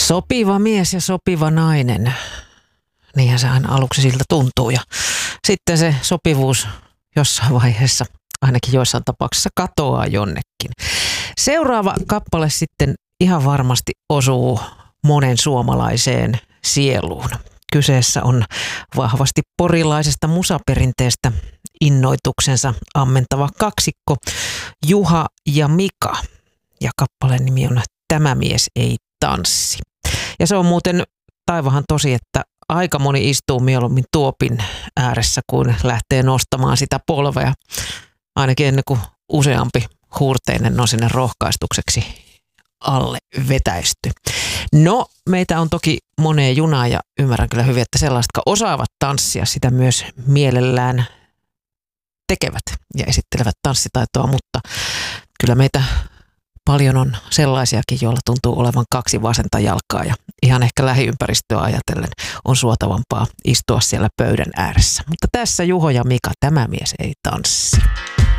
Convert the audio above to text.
Sopiva mies ja sopiva nainen. Niinhän se aina aluksi siltä tuntuu ja sitten se sopivuus jossain vaiheessa, ainakin joissain tapauksissa, katoaa jonnekin. Seuraava kappale sitten ihan varmasti osuu monen suomalaiseen sieluun. Kyseessä on vahvasti porilaisesta musaperinteestä innoituksensa ammentava kaksikko Juha ja Mika. Ja kappaleen nimi on Tämä mies ei tanssi. Ja se on muuten taivahan tosi, että aika moni istuu mieluummin tuopin ääressä, kuin lähtee nostamaan sitä polvea. Ainakin ennen kuin useampi huurteinen on sinne rohkaistukseksi alle vetäisty. No, meitä on toki moneen junaan ja ymmärrän kyllä hyvin, että sellaiset, jotka osaavat tanssia, sitä myös mielellään tekevät ja esittelevät tanssitaitoa, mutta kyllä meitä paljon on sellaisiakin, joilla tuntuu olevan kaksi vasenta jalkaa ja ihan ehkä lähiympäristöä ajatellen on suotavampaa istua siellä pöydän ääressä. Mutta tässä Juho ja Mika, Tämä mies ei tanssi.